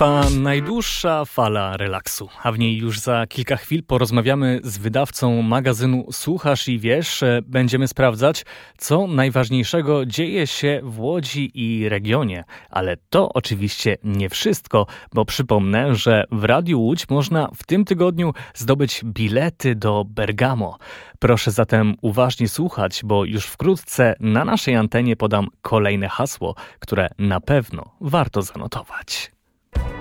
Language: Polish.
Trwa najdłuższa fala relaksu, a w niej już za kilka chwil porozmawiamy z wydawcą magazynu Słuchasz i Wiesz. Będziemy sprawdzać, co najważniejszego dzieje się w Łodzi i regionie. Ale to oczywiście nie wszystko, bo przypomnę, że w Radiu Łódź można w tym tygodniu zdobyć bilety do Bergamo. Proszę zatem uważnie słuchać, bo już wkrótce na naszej antenie podam kolejne hasło, które na pewno warto zanotować.